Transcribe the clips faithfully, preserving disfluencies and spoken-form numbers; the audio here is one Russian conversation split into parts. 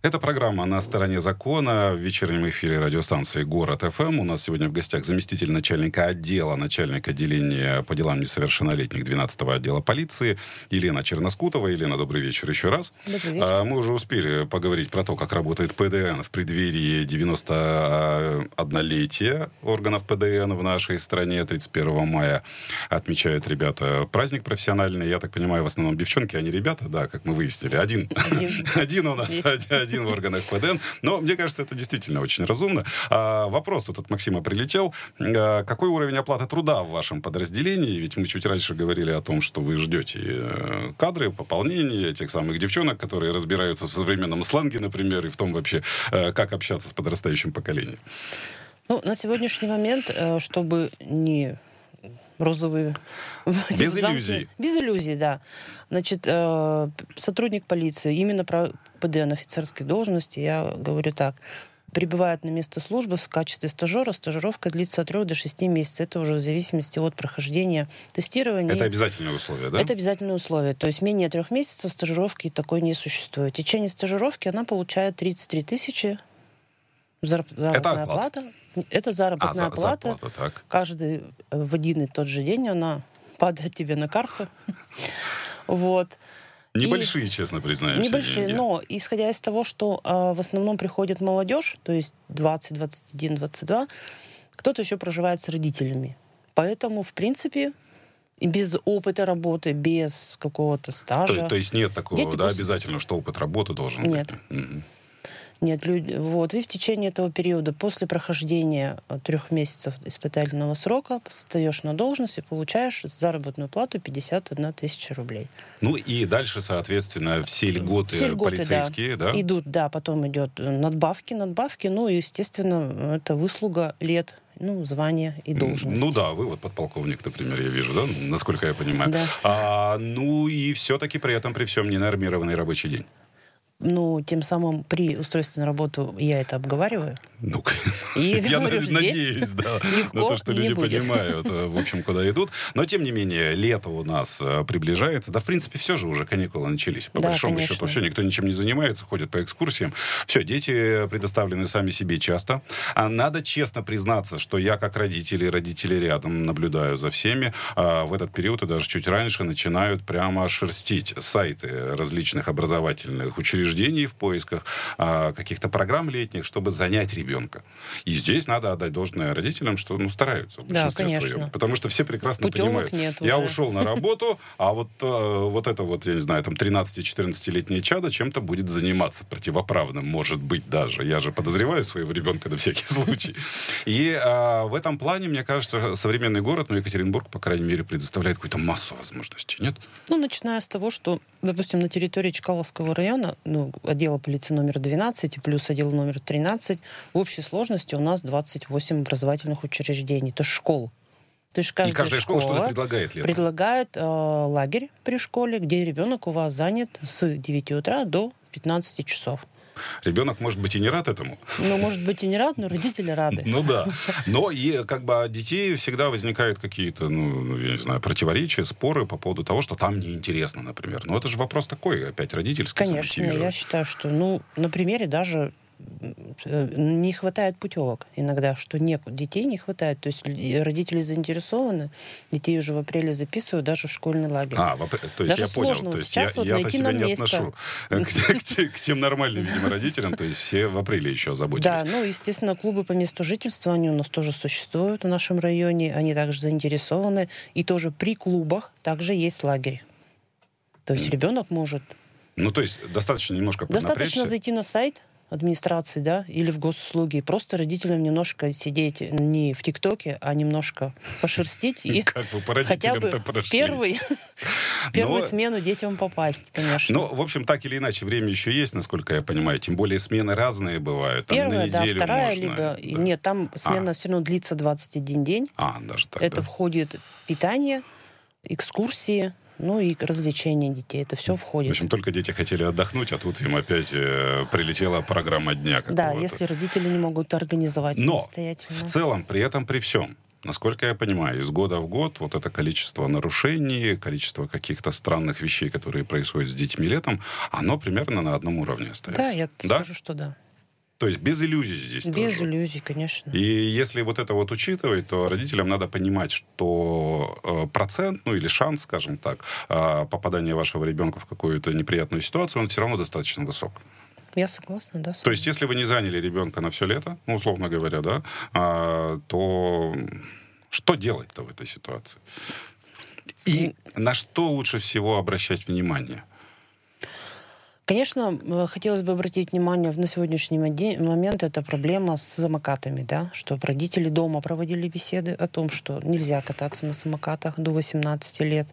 Это программа «На стороне закона» в вечернем эфире радиостанции «Город ФМ». У нас сегодня в гостях заместитель начальника отдела, начальник отделения по делам несовершеннолетних двенадцатого отдела полиции Елена Черноскутова. Елена, добрый вечер еще раз. Добрый вечер. Мы уже успели поговорить про то, как работает ПДН в преддверии девяносто однолетия органов ПДН в нашей стране. тридцать первого мая отмечают ребята праздник профессиональный. Я так понимаю, в основном девчонки, а не ребята, да, как мы выяснили. Один. Один у нас, один в органах ПДН. Но мне кажется, это действительно очень разумно. А, вопрос тут от Максима прилетел. А, какой уровень оплаты труда в вашем подразделении? Ведь мы чуть раньше говорили о том, что вы ждете кадры, пополнение этих самых девчонок, которые разбираются в современном сленге, например, и в том вообще, как общаться с подрастающим поколением. Ну, на сегодняшний момент, чтобы не... розовые... Без иллюзий. Без иллюзий, да. Значит, э, сотрудник полиции, именно про ПДН офицерской должности, я говорю так, прибывает на место службы в качестве стажера. Стажировка длится от трех до шести месяцев. Это уже в зависимости от прохождения тестирования. Это обязательное условие, да? Это обязательное условие. То есть менее трех месяцев стажировки такой не существует. В течение стажировки она получает тридцать три тысячи заработная Это плата. Это заработная а, плата. Зарплата, так. Каждый в один и тот же день она падает тебе на карту. Вот. Небольшие, и... честно признаемся. Небольшие, деньги. но исходя из того, что а, в основном приходит молодежь, то есть двадцать, двадцать один, двадцать два, кто-то еще проживает с родителями. Поэтому, в принципе, без опыта работы, без какого-то стажа... То, то есть нет такого, Дети да, просто... обязательно, что опыт работы должен нет. быть? Угу. Нет, люди, вот, и в течение этого периода, после прохождения трех месяцев испытательного срока, встаешь на должность и получаешь заработную плату пятьдесят одна тысяча рублей. Ну и дальше, соответственно, все льготы, все льготы полицейские, да. да? Идут, да, потом идет надбавки, надбавки, ну и, естественно, это выслуга лет, ну, звания и должности. Ну да, вы вот подполковник, например, я вижу, да, насколько я понимаю. Да. А, ну и все-таки при этом, при всем, ненормированный рабочий день. Ну, тем самым при устройстве на работу я это обговариваю. Ну, и я говорю, надеюсь, да, на то, что люди понимают, в общем, куда идут. Но, тем не менее, лето у нас приближается. Да, в принципе, все же уже каникулы начались. По да, большому конечно. счету, все, никто ничем не занимается, ходят по экскурсиям. Все, дети предоставлены сами себе часто. А надо честно признаться, что я, как родитель, и родители рядом, наблюдаю за всеми. А в этот период и даже чуть раньше начинают прямо шерстить сайты различных образовательных учреждений в поисках а, каких-то программ летних, чтобы занять ребенка. И здесь надо отдать должное родителям, что ну, стараются в большинстве да, своем. Потому что все прекрасно Путевок понимают. Нет я уже. ушел на работу, а вот, а, вот это вот, я не знаю, там тринадцати-четырнадцатилетнее чадо чем-то будет заниматься противоправным, может быть, даже. Я же подозреваю своего ребенка на всякий случай. И а, в этом плане, мне кажется, современный город, ну, Екатеринбург, по крайней мере, предоставляет какую-то массу возможностей, нет? Ну, начиная с того, что, допустим, на территории Чкаловского района, ну, отдела полиции номер двенадцать плюс отдел номер тринадцать, в общей сложности у нас двадцать восемь образовательных учреждений, то есть школ. То есть каждая, И каждая школа, школа что-то предлагает летом. Предлагает э, лагерь при школе, где ребенок у вас занят с девяти утра до пятнадцати часов. Ребенок, может быть, и не рад этому. Ну, может быть, и не рад, но родители рады. Ну да. Но и как бы от детей всегда возникают какие-то, ну, я не знаю, противоречия, споры по поводу того, что там неинтересно, например. Но это же вопрос такой, опять родительский. Конечно, я считаю, что, ну, на примере даже не хватает путевок иногда, что нет, детей не хватает. То есть родители заинтересованы, детей уже в апреле записывают даже в школьный лагерь. А, в апреле, то есть даже я понял. сложно То есть сейчас я, вот я-то найти себя нам не место. отношу к, к, к тем нормальным, видимо, родителям. То есть все в апреле еще озаботились. Да, ну, естественно, клубы по месту жительства, они у нас тоже существуют в нашем районе, они также заинтересованы. И тоже при клубах также есть лагерь. То есть mm. ребенок может... Ну, то есть достаточно немножко поднапрячься. Достаточно зайти на сайт администрации, да, или в госуслуги, и просто родителям немножко сидеть не в ТикТоке, а немножко пошерстить и хотя бы в первый, в первую смену детям попасть, конечно. Ну, в общем, так или иначе, время еще есть, насколько я понимаю, тем более смены разные бывают. Там Первая, на неделю да, вторая, можно, либо... Да. Нет, там смена а. все равно длится двадцать один день. А, даже так, Это да? входит питание, экскурсии, ну и развлечения детей. Это все входит. В общем, только дети хотели отдохнуть, а тут им опять э, прилетела программа дня какого-то. Да, если родители не могут организовать Но самостоятельно. в целом, при этом, при всем, насколько я понимаю, из года в год вот это количество нарушений, количество каких-то странных вещей, которые происходят с детьми летом, оно примерно на одном уровне остается. Да, я да? скажу, что да. То есть без иллюзий здесь Без тоже. иллюзий, конечно. И если вот это вот учитывать, то родителям надо понимать, что э, процент, ну или шанс, скажем так, э, попадания вашего ребенка в какую-то неприятную ситуацию, он все равно достаточно высок. Я согласна, да. То есть если вы не заняли ребенка на все лето, ну, условно говоря, да, э, то что делать-то в этой ситуации? И на что лучше всего обращать внимание? Конечно, хотелось бы обратить внимание на сегодняшний момент, это проблема с самокатами, да, что родители дома проводили беседы о том, что нельзя кататься на самокатах до восемнадцати лет.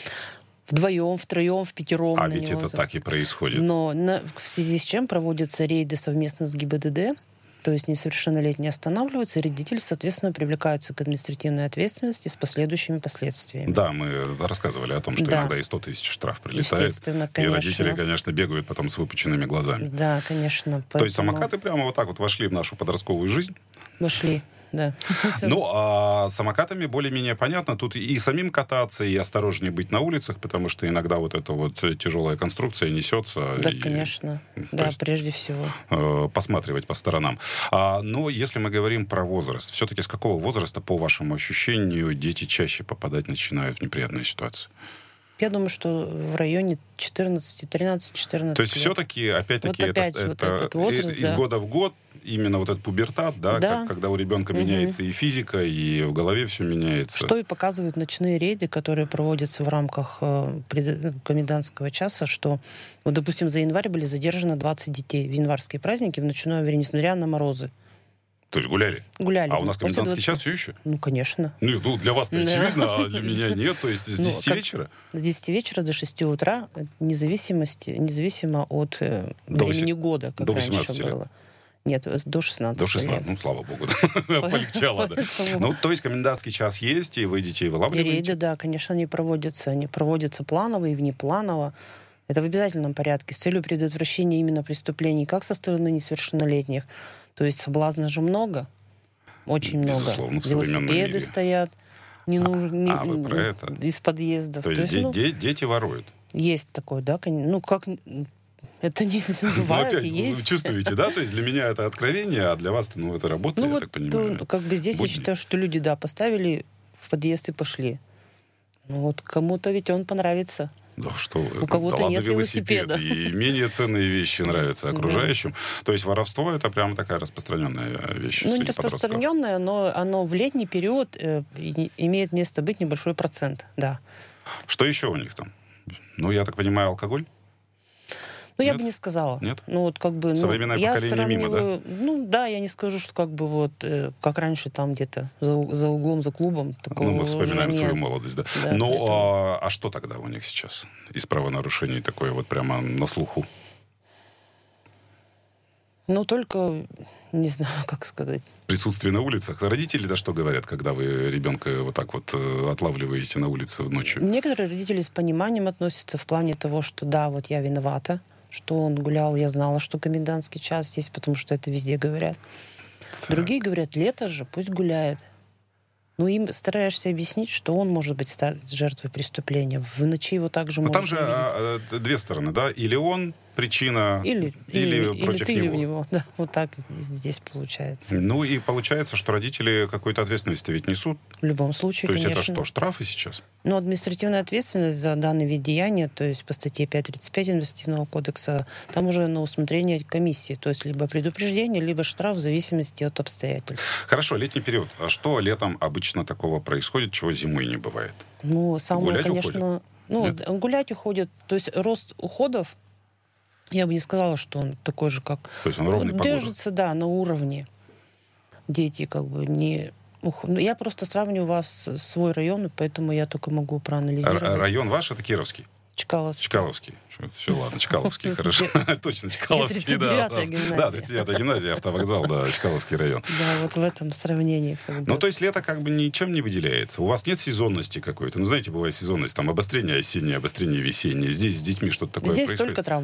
Вдвоем, втроем, впятером. А ведь это так и происходит. Но на, в связи с чем проводятся рейды совместно с ГИБДД, то есть несовершеннолетние останавливаются, и родители, соответственно, привлекаются к административной ответственности с последующими последствиями. Да, мы рассказывали о том, что да. иногда и сто тысяч штраф прилетает. Естественно, конечно. И родители, конечно, бегают потом с выпученными глазами. Да, конечно. Поэтому... То есть самокаты прямо вот так вот вошли в нашу подростковую жизнь? Вошли. Да. Ну, а самокатами более-менее понятно. Тут и самим кататься, и осторожнее быть на улицах, потому что иногда вот эта вот тяжелая конструкция несется. Да, и, конечно. Да, есть, прежде всего. Э, посматривать по сторонам. А, но если мы говорим про возраст, все-таки с какого возраста, по вашему ощущению, дети чаще попадать начинают в неприятные ситуации? Я думаю, что в районе четырнадцати, тринадцати-четырнадцати То есть лет. все-таки, опять-таки, вот опять это, вот это этот возраст, из, из да. года в год именно вот этот пубертат, да, да. Как, когда у ребенка угу. меняется и физика, и в голове все меняется. Что и показывают ночные рейды, которые проводятся в рамках э, пред... комендантского часа, что, вот, допустим, за январь были задержаны двадцать детей в январские праздники в ночное время, несмотря на морозы. То есть гуляли? Гуляли. А у нас комендантский час все еще? Ну, конечно. Ну, ну для вас-то да. очевидно, а для меня нет. То есть с ну, десяти вечера? С десяти вечера до шести утра, независимости, независимо от э, до времени восемь... года, как до раньше лет. было. Нет, до шестнадцати До шестнадцати, лет. ну, слава богу, полегчало, да. Ну, то есть комендантский час есть, и вы детей вылавливаете? Рейды, да, конечно, они проводятся. Они проводятся планово и внепланово. Это в обязательном порядке с целью предотвращения именно преступлений как со стороны несовершеннолетних. То есть соблазна же много. Очень Безусловно, много. в современном Велосипеды мире. стоят не а, нужны, а, вы про это? из подъездов. То, То есть, есть ну, де- дети воруют? Есть такое, да. Ну, как... Это не бывает, ну, опять, есть. Вы чувствуете, да? То есть для меня это откровение, а для вас ну, это работа, ну, я вот, так понимаю. То, как бы здесь будни. Я считаю, что люди, да, поставили в подъезд и пошли. Ну, вот кому-то ведь он понравится. Да что вы. У кого-то да нет ладно, велосипед, велосипеда. И менее ценные вещи нравятся окружающим. Да. То есть воровство — это прям такая распространенная вещь. Ну, не распространенная, но оно в летний период э, имеет место быть небольшой процент, да. Что еще у них там? Ну, я так понимаю, алкоголь? Ну, я бы не сказала. Нет? Ну, вот как бы... Современное ну, поколение мимо, да? Ну, да, я не скажу, что как бы вот, э, как раньше там где-то за, за углом, за клубом. Такого ну, мы вспоминаем свою нет. молодость, да. да ну, поэтому... а, а что тогда у них сейчас из правонарушений такое вот прямо на слуху? Ну, только, не знаю, как сказать. Присутствие на улицах. Родители-то что говорят, когда вы ребенка вот так вот э, отлавливаете на улице ночью? Некоторые родители с пониманием относятся в плане того, что да, вот я виновата, что он гулял, я знала, что комендантский час есть, потому что это везде говорят. Так. Другие говорят, лето же, пусть гуляет. Ну, им стараешься объяснить, что он может быть жертвой преступления. В ночи его также можно. Там же а, две стороны, да? Или он причина, или, или, или против или ты, него. Или в него. Да, вот так здесь получается. Ну, и получается, что родители какую-то ответственность ведь несут. В любом случае, то есть конечно. это что, штрафы сейчас? Ну, административная ответственность за данный вид деяния, то есть по статье пятьсот тридцать пять Административного кодекса, там уже на усмотрение комиссии. То есть либо предупреждение, либо штраф в зависимости от обстоятельств. Хорошо, летний период. А что летом обычно такого происходит, чего зимой не бывает? Ну, самое, гулять конечно... уходят? Ну, Нет? гулять уходят. То есть рост уходов, я бы не сказала, что он такой же, как... То есть он ровный по держится, да, на уровне. Дети как бы не... Я просто сравниваю вас свой район, поэтому я только могу проанализировать. Р- район ваш — это Кировский? Чкаловский. Чкаловский. Все, ладно, Чкаловский, хорошо. Точно, Чкаловский, да. Да, тридцать девятая гимназия, автовокзал, да, Чкаловский район. Да, вот в этом сравнении. Ну, то есть лето как бы ничем не выделяется. У вас нет сезонности какой-то. Ну, знаете, бывает сезонность, там обострение осеннее, обострение весеннее. Здесь с детьми что-то такое происходит? Здесь только травма.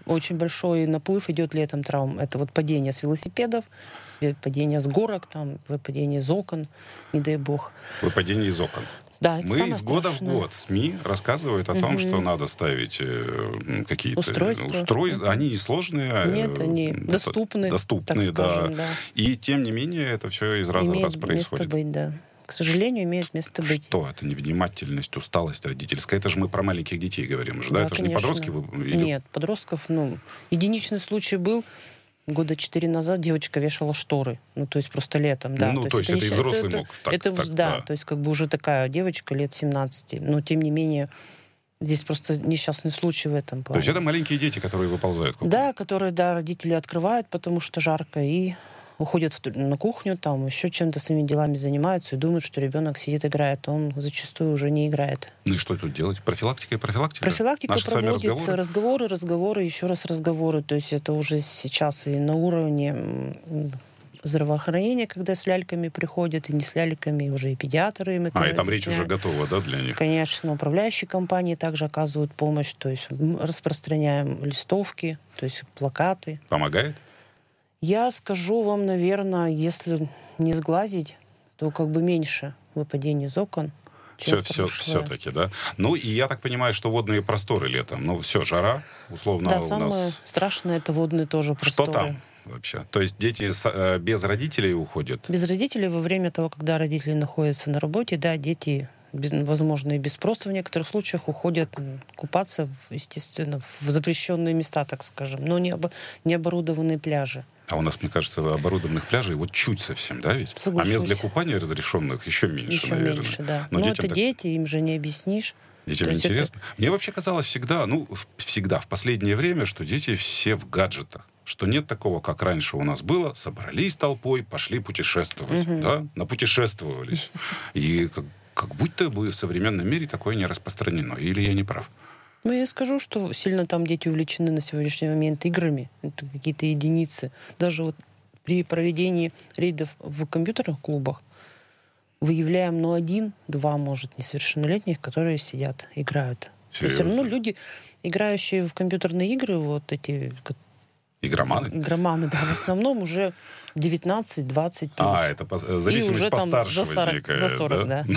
Очень большой наплыв идет летом травм. Это вот падение с велосипедов, падение с горок, там, выпадение из окон, не дай бог. Выпадение из окон. Да, это Мы из года страшное. в год СМИ рассказывают о том, угу. что надо ставить э, какие-то устройства. устройства. Угу. Они несложные. Нет, они доста- доступны. Доступны, так скажем, да. да. И тем не менее это все из раза в раз происходит. Место быть, да. К сожалению, имеет место быть. Что это? Невнимательность, усталость родительская? Это же мы про маленьких детей говорим же, да? да Это конечно. же не подростки? Вы, или... Нет, подростков, ну, единичный случай был. Года четыре назад девочка вешала шторы. Ну, то есть просто летом, да. Ну, то, то есть это, это и взрослый это, мог так, это, так, да, да. то есть как бы уже такая девочка лет семнадцати. Но, тем не менее, здесь просто несчастный случай в этом плане. То есть это маленькие дети, которые выползают? Как-то. Да, которые, да, родители открывают, потому что жарко, и уходят в, на кухню, там еще чем-то своими делами занимаются и думают, что ребенок сидит, играет. Он зачастую уже не играет. Ну и что тут делать? Профилактика и профилактика? Профилактика Наши проводится, разговоры? разговоры, разговоры, еще раз разговоры. То есть это уже сейчас и на уровне здравоохранения, когда с ляльками приходят, и не с ляльками, уже и педиатры им это А, и там речь разъясняют. уже готова, да, для них? Конечно, управляющие компании также оказывают помощь, то есть распространяем листовки, то есть плакаты. Помогает? Я скажу вам, наверное, если не сглазить, то как бы меньше выпадений из окон, чем все, все, все-таки, да? Ну, и я так понимаю, что водные просторы летом. Ну, все, жара, условно, да, у самое нас... страшное — это водные тоже просторы. Что там вообще? То есть дети с, э, без родителей уходят? Без родителей во время того, когда родители находятся на работе, да, дети, возможно, и без спроса в некоторых случаях уходят купаться, естественно, в запрещенные места, так скажем, но не, об, не оборудованные пляжи. А у нас, мне кажется, оборудованных пляжей вот чуть совсем, да, ведь? Соглашусь. А мест для купания разрешенных еще меньше, еще наверное. меньше, да. Но, Но детям это так... дети, им же не объяснишь. Детям интересно. Это... Мне вообще казалось всегда, ну, всегда, в последнее время, что дети все в гаджетах. Что нет такого, как раньше у нас было. Собрались толпой, пошли путешествовать. Угу. Да? Напутешествовались. И как, как будто бы в современном мире такое не распространено. Или я не прав? Ну, я скажу, что сильно там дети увлечены на сегодняшний момент играми. Это какие-то единицы. Даже вот при проведении рейдов в компьютерных клубах выявляем, ну, один-два, может, несовершеннолетних, которые сидят, играют. Но все равно люди, играющие в компьютерные игры, вот эти... Игроманы? Игроманы, да, в основном уже девятнадцать-двадцать плюс. А, это по, зависимость уже постарше за сорок, возникает. За сорок, да.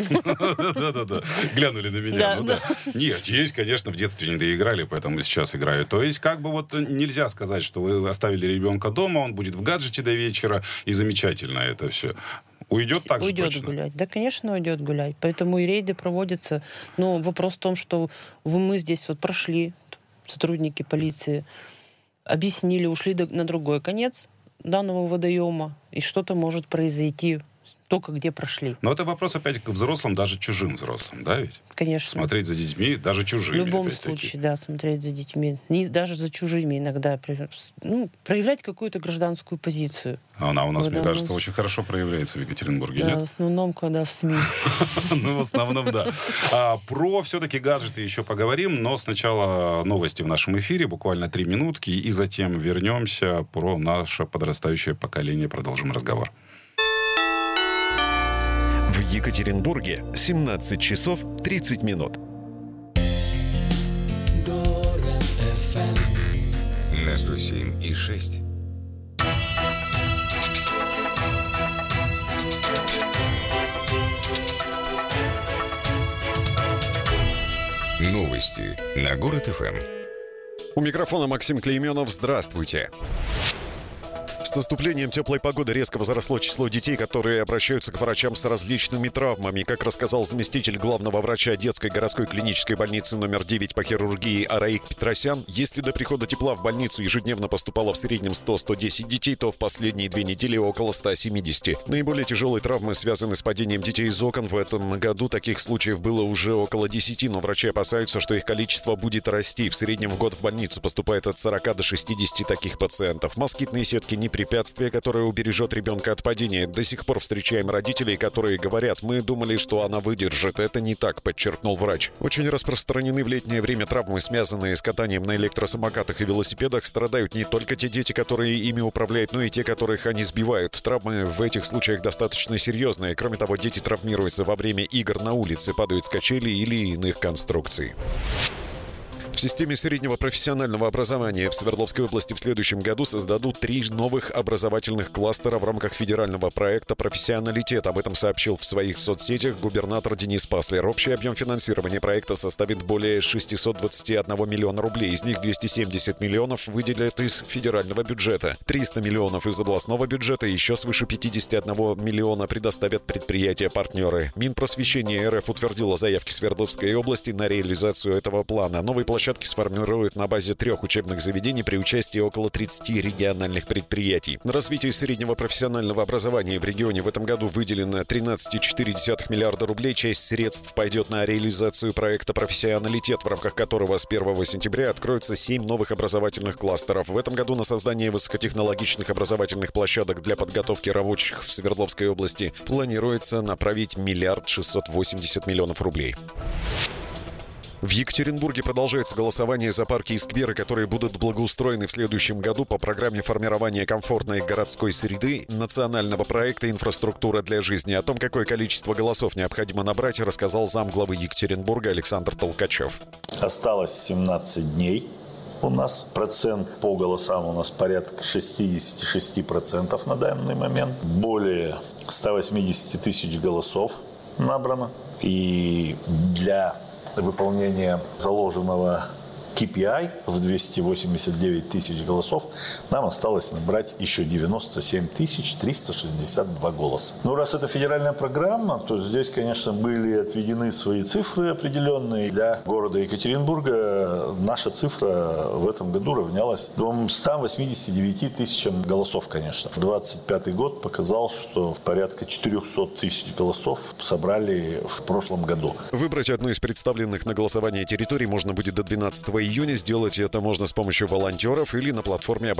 Да-да-да. Глянули на меня. Нет, есть, конечно, в детстве не доиграли, поэтому сейчас играют. То есть, как бы вот нельзя сказать, что вы оставили ребенка дома, он будет в гаджете до вечера, и замечательно это все. Уйдет так же Уйдет точно? гулять. Да, конечно, уйдет гулять. Поэтому и рейды проводятся. Но вопрос в том, что мы здесь вот прошли, сотрудники полиции, объяснили, ушли на другой конец данного водоема, и что-то может произойти только где прошли. Но это вопрос опять к взрослым, даже чужим взрослым, да ведь? Конечно. Смотреть за детьми, даже чужими. В любом случае, да, смотреть за детьми. Не, даже за чужими иногда. Ну, проявлять какую-то гражданскую позицию. Она у нас, мне Потому... кажется, очень хорошо проявляется в Екатеринбурге, да, нет? В основном, когда в СМИ. Ну, в основном, да. А, про все-таки гаджеты еще поговорим, но сначала новости в нашем эфире, буквально три минутки, и затем вернемся про наше подрастающее поколение, продолжим разговор. В Екатеринбурге семнадцать часов тридцать минут. Город эф эм на сто семь и шесть. Новости на Город эф эм. У микрофона Максим Клейменов. Здравствуйте. С наступлением теплой погоды резко возросло число детей, которые обращаются к врачам с различными травмами. Как рассказал заместитель главного врача детской городской клинической больницы номер девять по хирургии Араик Петросян, если до прихода тепла в больницу ежедневно поступало в среднем сто - сто десять детей, то в последние две недели около ста семидесяти. Наиболее тяжелые травмы связаны с падением детей из окон. В этом году таких случаев было уже около десяти, но врачи опасаются, что их количество будет расти. В среднем в год в больницу поступает от сорока до шестидесяти таких пациентов. Москитные сетки не препятствие, которое убережет ребенка от падения. До сих пор встречаем родителей, которые говорят: мы думали, что она выдержит. Это не так, подчеркнул врач. Очень распространены в летнее время травмы, связанные с катанием на электросамокатах и велосипедах. Страдают не только те дети, которые ими управляют, но и те, которых они сбивают. Травмы в этих случаях достаточно серьезные. Кроме того, дети травмируются во время игр на улице, падают с качелей или иных конструкций. В В системе среднего профессионального образования в Свердловской области в следующем году создадут три новых образовательных кластера в рамках федерального проекта «Профессионалитет». Об этом сообщил в своих соцсетях губернатор Денис Паслер. Общий объем финансирования проекта составит более шестьсот двадцать один миллион рублей. Из них двести семьдесят миллионов выделят из федерального бюджета, триста миллионов из областного бюджета и еще свыше пятьдесят один миллиона предоставят предприятия-партнеры. Минпросвещение РФ утвердило заявки Свердловской области на реализацию этого плана. Новые площадки сформируют на базе трех учебных заведений при участии около тридцати региональных предприятий. На развитие среднего профессионального образования в регионе в этом году выделено тринадцать целых четыре десятых миллиарда рублей. Часть средств пойдет на реализацию проекта «Профессионалитет», в рамках которого с первого сентября откроется семь новых образовательных кластеров. В этом году на создание высокотехнологичных образовательных площадок для подготовки рабочих в Свердловской области планируется направить миллиард шестьсот восемьдесят миллионов рублей. В Екатеринбурге продолжается голосование за парки и скверы, которые будут благоустроены в следующем году по программе формирования комфортной городской среды национального проекта «Инфраструктура для жизни». О том, какое количество голосов необходимо набрать, рассказал замглавы Екатеринбурга Александр Толкачев. Осталось семнадцать дней. У нас процент по голосам у нас порядка шестьдесят шесть процентов на данный момент. Более ста восьмидесяти тысяч голосов набрано. И для выполнения заложенного кей пи ай в двести восемьдесят девять тысяч голосов нам осталось набрать еще девяносто семь тысяч триста шестьдесят два голоса. Ну, раз это федеральная программа, то здесь, конечно, были отведены свои цифры определенные. Для города Екатеринбурга наша цифра в этом году равнялась двумстам восьмидесяти девяти тысячам голосов, конечно. двадцать пятый год показал, что порядка четырехсот тысяч голосов собрали в прошлом году. Выбрать одну из представленных на голосование территорий можно будет до двенадцатого июня. Сделать это можно с помощью волонтеров или на платформе